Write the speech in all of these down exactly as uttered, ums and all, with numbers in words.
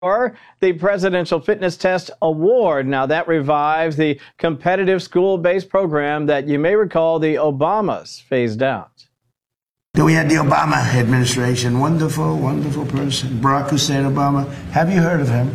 Or the Presidential Fitness Test Award. Now, that revives the competitive school-based program that you may recall the Obamas phased out. We had the Obama administration. Wonderful, wonderful person. Barack Hussein Obama. Have you heard of him?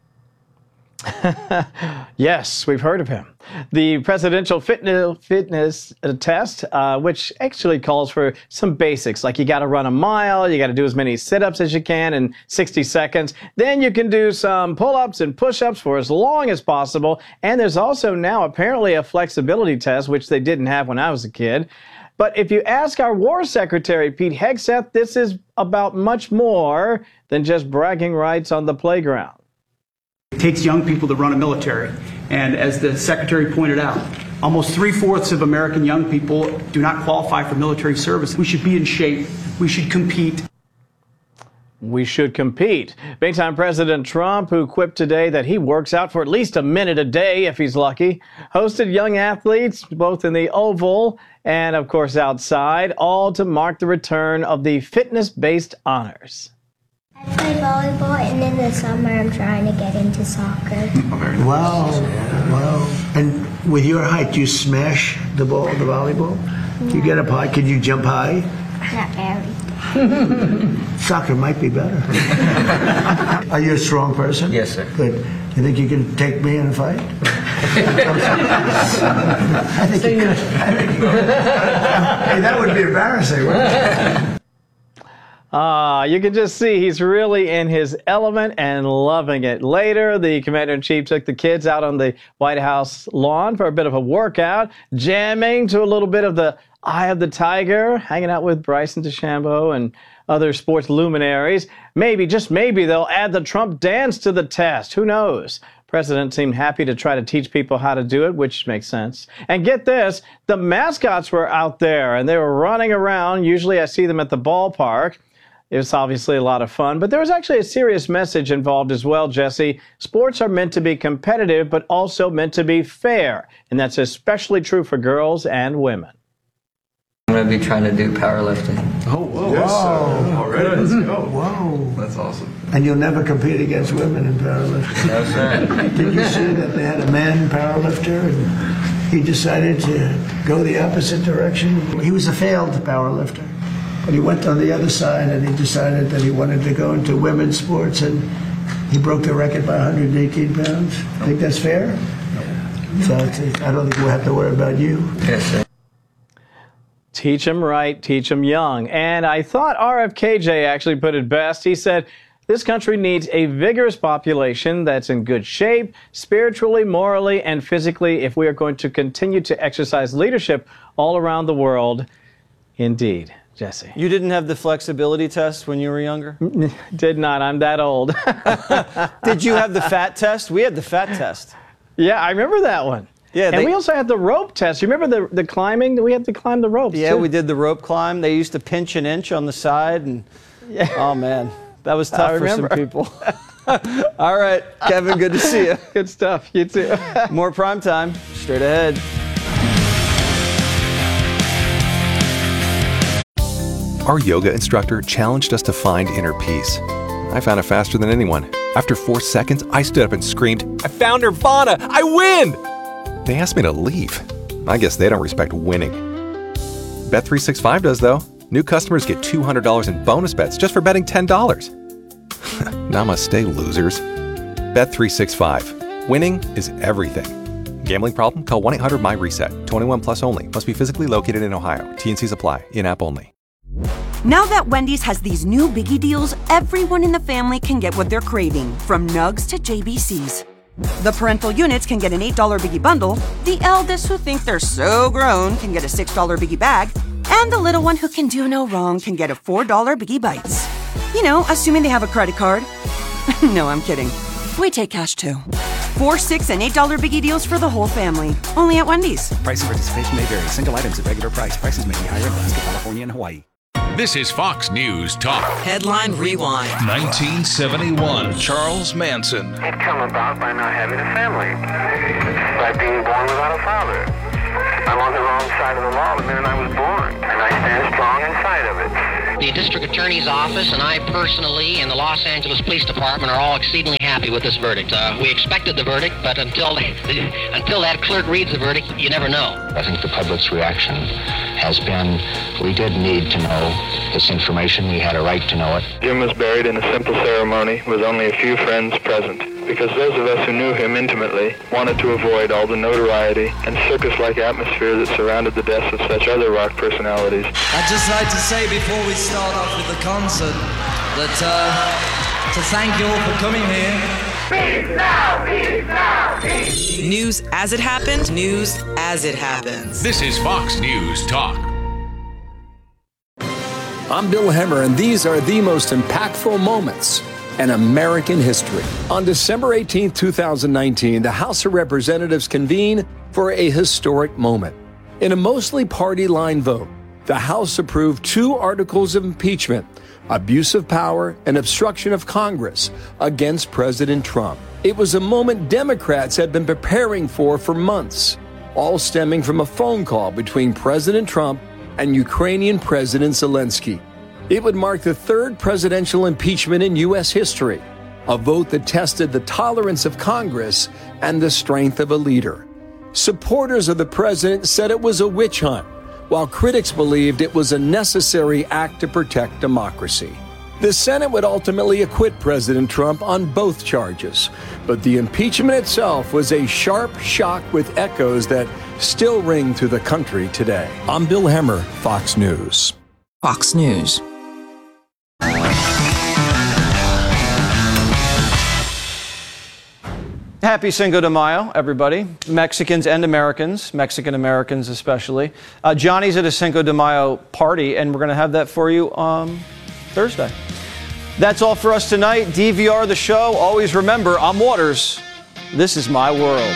Yes, we've heard of him. The Presidential Fitness, fitness Test, uh, which actually calls for some basics, like you got to run a mile, you got to do as many sit-ups as you can in sixty seconds. Then you can do some pull-ups and push-ups for as long as possible. And there's also now apparently a flexibility test, which they didn't have when I was a kid. But if you ask our War Secretary, Pete Hegseth, this is about much more than just bragging rights on the playground. It takes young people to run a military, and as the Secretary pointed out, almost three-fourths of American young people do not qualify for military service. We should be in shape. We should compete. We should compete. Meantime, President Trump, who quipped today that he works out for at least a minute a day if he's lucky, hosted young athletes both in the Oval and, of course, outside, all to mark the return of the fitness-based honors. I play volleyball, and in the summer I'm trying to get into soccer. Wow, wow. And with your height, do you smash the ball, the volleyball? No. You get up high, can you jump high? Not very. Soccer might be better. Are you a strong person? Yes, sir. Good. You think you can take me in a fight? I think you could. I think you could. Hey, that would be embarrassing, wouldn't it? Ah, uh, you can just see he's really in his element and loving it. Later, the Commander-in-Chief took the kids out on the White House lawn for a bit of a workout, jamming to a little bit of the Eye of the Tiger, hanging out with Bryson DeChambeau and other sports luminaries. Maybe, just maybe, they'll add the Trump dance to the test. Who knows? President seemed happy to try to teach people how to do it, which makes sense. And get this, the mascots were out there, and they were running around. Usually I see them at the ballpark. It was obviously a lot of fun, but there was actually a serious message involved as well, Jesse. Sports are meant to be competitive, but also meant to be fair, and that's especially true for girls and women. I'm going to be trying to do powerlifting. Oh, whoa. Yes, sir. Already, let's go. Whoa. That's awesome. And you'll never compete against women in powerlifting? No, sir. Did you see that they had a man powerlifter and he decided to go the opposite direction? He was a failed powerlifter. But he went on the other side and he decided that he wanted to go into women's sports, and he broke the record by one hundred eighteen pounds. Think that's fair? Yeah. So I don't think we'll have to worry about you. Yes, sir. Teach them right, teach them young. And I thought R F K J actually put it best. He said, this country needs a vigorous population that's in good shape, spiritually, morally, and physically, if we are going to continue to exercise leadership all around the world. Indeed. Jesse. You didn't have the flexibility test when you were younger? Did not. I'm that old. Did you have the fat test? We had the fat test. Yeah, I remember that one. Yeah, and they, we also had the rope test. You remember the, the climbing? We had to climb the ropes, Yeah, too. we did the rope climb. They used to pinch an inch on the side. and yeah. Oh, man. That was tough for some people. All right, Kevin, good to see you. Good stuff. You too. More prime time. Straight ahead. Our yoga instructor challenged us to find inner peace. I found it faster than anyone. After four seconds, I stood up and screamed, I found Nirvana! I win! They asked me to leave. I guess they don't respect winning. Bet three sixty-five does, though. New customers get two hundred dollars in bonus bets just for betting ten dollars. Namaste, losers. Bet three sixty-five. Winning is everything. Gambling problem? Call one eight hundred my reset. twenty-one plus only. Must be physically located in Ohio. T and Cs apply. In-app only. Now that Wendy's has these new biggie deals, everyone in the family can get what they're craving, from nugs to J B Cs. The parental units can get an eight dollar biggie bundle, the eldest who think they're so grown can get a six dollar biggie bag, and the little one who can do no wrong can get a four dollar biggie bites. You know, assuming they have a credit card. No, I'm kidding. We take cash too. Four, six, and eight dollar biggie deals for the whole family. Only at Wendy's. Price and participation may vary. Single items at regular price. Prices may be higher in Alaska, California, and Hawaii. This is Fox News Talk. Headline Rewind. nineteen seventy-one. Charles Manson. It come about by not having a family, by being born without a father. I'm on the wrong side of the law the minute I was born, and I stand strong inside of it. The district attorney's office and I personally and the Los Angeles Police Department are all exceedingly happy with this verdict. Uh, we expected the verdict, but until the, until that clerk reads the verdict, you never know. I think the public's reaction has been, we did need to know this information. We had a right to know it. Jim was buried in a simple ceremony with only a few friends present, because those of us who knew him intimately wanted to avoid all the notoriety and circus-like atmosphere that surrounded the deaths of such other rock personalities. I'd just like to say before we start off with the concert that uh, to thank you all for coming here. Peace now, peace now, peace. News as it happened, news as it happens. This is Fox News Talk. I'm Bill Hemmer, and these are the most impactful moments in American history. On December eighteenth, twenty nineteen, the House of Representatives convened for a historic moment. In a mostly party-line vote, the House approved two articles of impeachment, abuse of power and obstruction of Congress, against President Trump. It was a moment Democrats had been preparing for for months, all stemming from a phone call between President Trump and Ukrainian President Zelensky. It would mark the third presidential impeachment in U S history, a vote that tested the tolerance of Congress and the strength of a leader. Supporters of the president said it was a witch hunt, while critics believed it was a necessary act to protect democracy. The Senate would ultimately acquit President Trump on both charges, but the impeachment itself was a sharp shock with echoes that still ring through the country today. I'm Bill Hemmer, Fox News. Fox News. Happy Cinco de Mayo, everybody. Mexicans and Americans, Mexican Americans especially. Uh, Johnny's at a Cinco de Mayo party, and we're going to have that for you um, Thursday. That's all for us tonight. D V R the show. Always remember, I'm Waters. This is my world.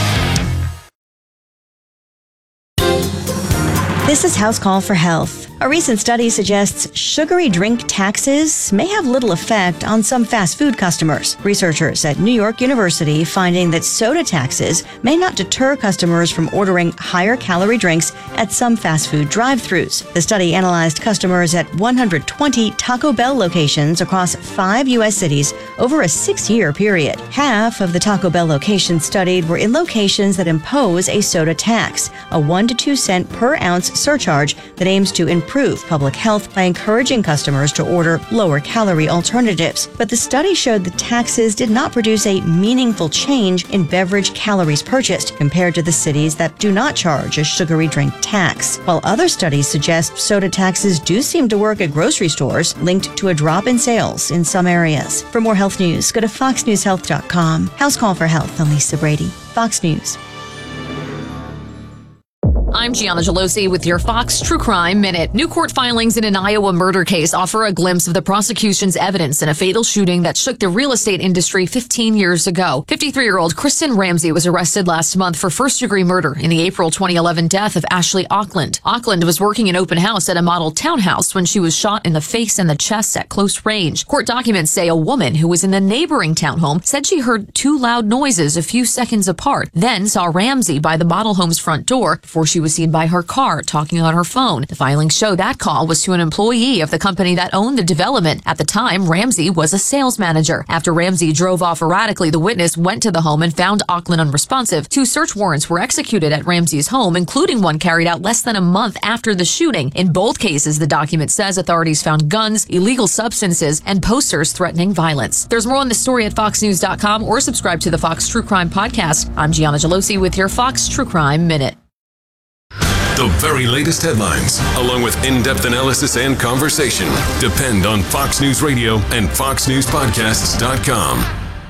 This is House Call for Health. A recent study suggests sugary drink taxes may have little effect on some fast food customers. Researchers at New York University finding that soda taxes may not deter customers from ordering higher calorie drinks at some fast food drive-thrus. The study analyzed customers at one hundred twenty Taco Bell locations across five U S cities over a six-year period. Half of the Taco Bell locations studied were in locations that impose a soda tax, a one to two cent per ounce surcharge that aims to improve public health by encouraging customers to order lower calorie alternatives. But the study showed the taxes did not produce a meaningful change in beverage calories purchased compared to the cities that do not charge a sugary drink tax. While other studies suggest soda taxes do seem to work at grocery stores, linked to a drop in sales in some areas. For more health news, go to fox news health dot com. House Call for Health. I'm Lisa Brady. Fox News. I'm Gianna Gelosi with your Fox True Crime Minute. New court filings in an Iowa murder case offer a glimpse of the prosecution's evidence in a fatal shooting that shook the real estate industry fifteen years ago. fifty-three-year-old Kristen Ramsey was arrested last month for first-degree murder in the April twenty eleven death of Ashley Auckland. Auckland was working an open house at a model townhouse when she was shot in the face and the chest at close range. Court documents say a woman who was in the neighboring townhome said she heard two loud noises a few seconds apart, then saw Ramsey by the model home's front door before she was seen by her car talking on her phone. The filings show that call was to an employee of the company that owned the development. At the time, Ramsey was a sales manager. After Ramsey drove off erratically, the witness went to the home and found Auckland unresponsive. Two search warrants were executed at Ramsey's home, including one carried out less than a month after the shooting. In both cases, the document says authorities found guns, illegal substances, and posters threatening violence. There's more on this story at fox news dot com or subscribe to the Fox True Crime Podcast. I'm Gianna Gelosi with your Fox True Crime Minute. The very latest headlines, along with in-depth analysis and conversation, depend on Fox News Radio and fox news podcasts dot com.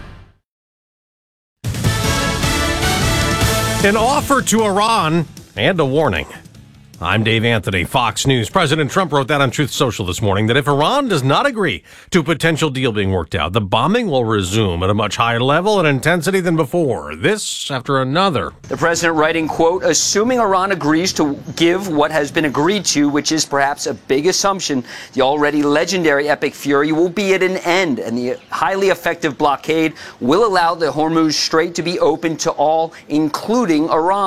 An offer to Iran and a warning. I'm Dave Anthony, Fox News. President Trump wrote that on Truth Social this morning, that if Iran does not agree to a potential deal being worked out, the bombing will resume at a much higher level and intensity than before. This after another. The president writing, quote, assuming Iran agrees to give what has been agreed to, which is perhaps a big assumption, the already legendary Epic Fury will be at an end, and the highly effective blockade will allow the Hormuz Strait to be open to all, including Iran.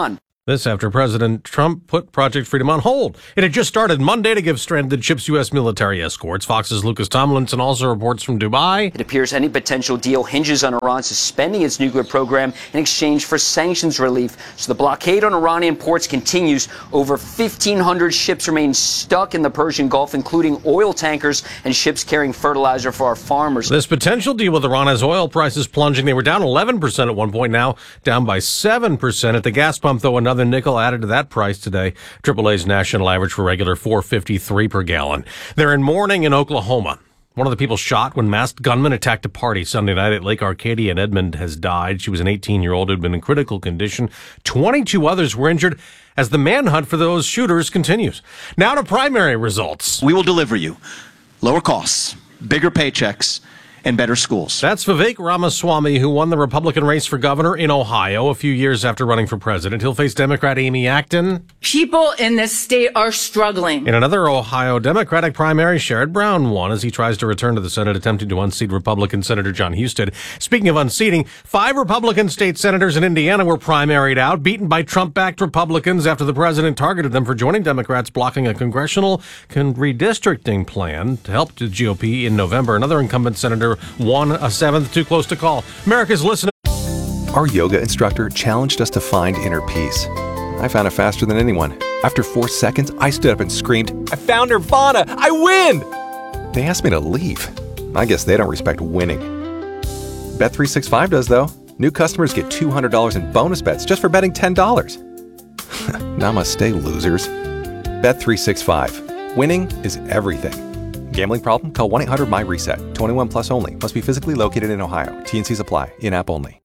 This after President Trump put Project Freedom on hold. It had just started Monday to give stranded ships U S military escorts. Fox's Lucas Tomlinson also reports from Dubai. It appears any potential deal hinges on Iran suspending its nuclear program in exchange for sanctions relief. So the blockade on Iranian ports continues. Over fifteen hundred ships remain stuck in the Persian Gulf, including oil tankers and ships carrying fertilizer for our farmers. This potential deal with Iran has oil prices plunging. They were down eleven percent at one point, now down by seven percent. At the gas pump, though, another nickel added to that price today. triple A's national average for regular four fifty-three per gallon. They're in mourning in Oklahoma. One of the people shot when masked gunmen attacked a party Sunday night at Lake Arcadia in Edmond has died. She was an eighteen-year-old who had been in critical condition. twenty-two others were injured as the manhunt for those shooters continues. Now to primary results. We will deliver you lower costs, bigger paychecks, and better schools. That's Vivek Ramaswamy, who won the Republican race for governor in Ohio a few years after running for president. He'll face Democrat Amy Acton. People in this state are struggling. In another Ohio Democratic primary, Sherrod Brown won as he tries to return to the Senate, attempting to unseat Republican Senator John Husted. Speaking of unseating, five Republican state senators in Indiana were primaried out, beaten by Trump-backed Republicans after the president targeted them for joining Democrats blocking a congressional con- redistricting plan to help the G O P in November. Another incumbent senator won a seventh, too close to call. America's listening. Our yoga instructor challenged us to find inner peace. I found it faster than anyone. After four seconds, I stood up and screamed, I found Nirvana! I win! They asked me to leave. I guess they don't respect winning. Bet three sixty-five does, though. New customers get two hundred dollars in bonus bets just for betting ten dollars. Namaste, losers. Bet three sixty-five. Winning is everything. Gambling problem? Call one eight hundred M Y reset. twenty-one plus only. Must be physically located in Ohio. T and Cs apply. In-app only.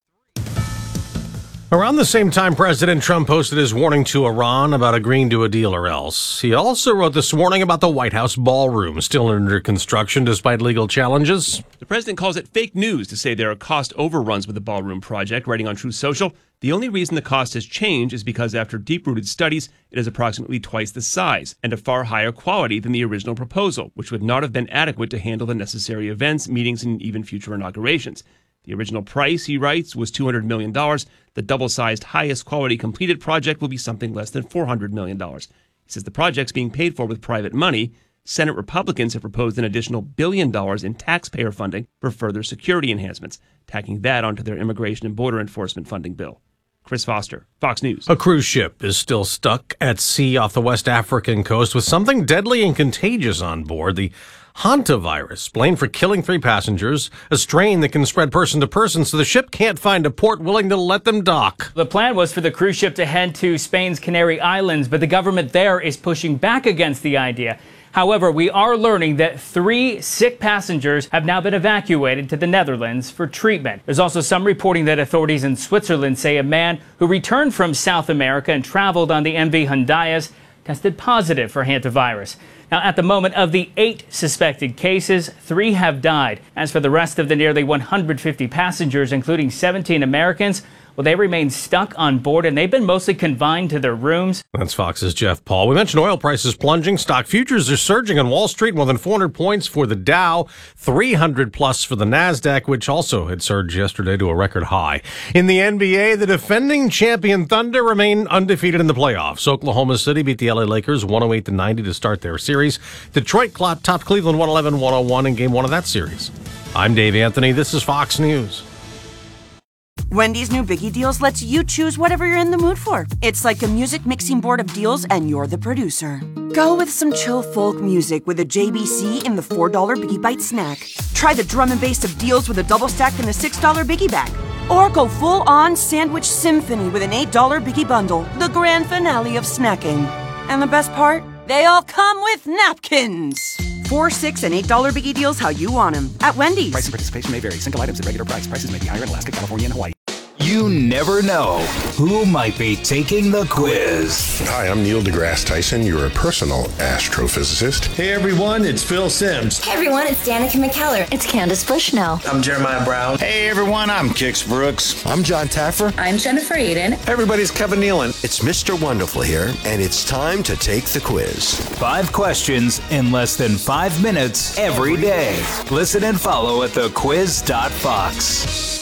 Around the same time, President Trump posted his warning to Iran about agreeing to a deal or else. He also wrote this morning about the White House ballroom, still under construction despite legal challenges. The president calls it fake news to say there are cost overruns with the ballroom project, writing on Truth Social. The only reason the cost has changed is because after deep-rooted studies, it is approximately twice the size and of far higher quality than the original proposal, which would not have been adequate to handle the necessary events, meetings, and even future inaugurations. The original price, he writes, was two hundred million dollars. The double-sized, highest-quality completed project will be something less than four hundred million dollars. He says the project's being paid for with private money. Senate Republicans have proposed an additional billion dollars in taxpayer funding for further security enhancements, tacking that onto their immigration and border enforcement funding bill. Chris Foster, Fox News. A cruise ship is still stuck at sea off the West African coast with something deadly and contagious on board. The hantavirus, blamed for killing three passengers, a strain that can spread person to person, so the ship can't find a port willing to let them dock. The plan was for the cruise ship to head to Spain's Canary Islands, but the government there is pushing back against the idea. However, we are learning that three sick passengers have now been evacuated to the Netherlands for treatment. There's also some reporting that authorities in Switzerland say a man who returned from South America and traveled on the M V Hondias tested positive for hantavirus. Now, at the moment, of the eight suspected cases, three have died. As for the rest of the nearly one hundred fifty passengers, including seventeen Americans, well, they remain stuck on board, and they've been mostly confined to their rooms. That's Fox's Jeff Paul. We mentioned oil prices plunging. Stock futures are surging on Wall Street, more than four hundred points for the Dow, three hundred plus for the NASDAQ, which also had surged yesterday to a record high. In the N B A, the defending champion Thunder remain undefeated in the playoffs. Oklahoma City beat the L A Lakers one oh eight to ninety to start their series. Detroit topped Cleveland one eleven to one oh one in game one of that series. I'm Dave Anthony. This is Fox News. Wendy's new Biggie Deals lets you choose whatever you're in the mood for. It's like a music mixing board of deals, and you're the producer. Go with some chill folk music with a J B C in the four dollar Biggie Bite snack. Try the drum and bass of deals with a double stack in the six dollar Biggie Bag. Or go full-on sandwich symphony with an eight dollar Biggie Bundle, the grand finale of snacking. And the best part? They all come with napkins. Four, six, and eight dollar Biggie Deals how you want them at Wendy's. Price and participation may vary. Single items at regular price. Prices may be higher in Alaska, California, and Hawaii. You never know who might be taking the quiz. Hi, I'm Neil deGrasse Tyson, your personal astrophysicist. Hey everyone, it's Phil Simms. Hey everyone, it's Danica McKellar. It's Candace Bushnell. I'm Jeremiah Brown. Hey everyone, I'm Kix Brooks. I'm John Taffer. I'm Jennifer Aiden. Everybody's Kevin Nealon. It's Mister Wonderful here, and it's time to take the quiz. Five questions in less than five minutes every day. Listen and follow at the quiz dot fox.